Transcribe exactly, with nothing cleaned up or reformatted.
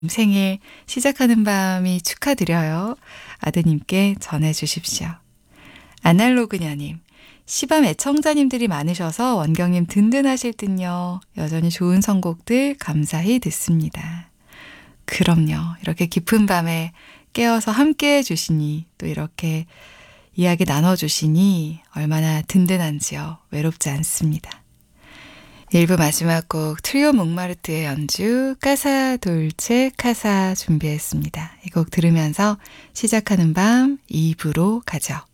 생일 시작하는 밤이 축하드려요. 아드님께 전해주십시오. 아날로그녀님, 시밤 애청자님들이 많으셔서 원경님 든든하실 듯요. 여전히 좋은 선곡들 감사히 듣습니다. 그럼요. 이렇게 깊은 밤에 깨어서 함께 해주시니 또 이렇게 이야기 나눠주시니 얼마나 든든한지요. 외롭지 않습니다. 일 부 마지막 곡 트리오 몽마르트의 연주 까사 돌체 카사 준비했습니다. 이 곡 들으면서 시작하는 밤 이 부로 가죠.